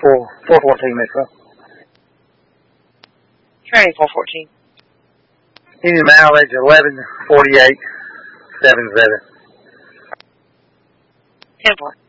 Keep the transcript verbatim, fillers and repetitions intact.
four four fourteen Metro. Training four fourteen. Engine mileage eleven forty eight seven seven. Ten four.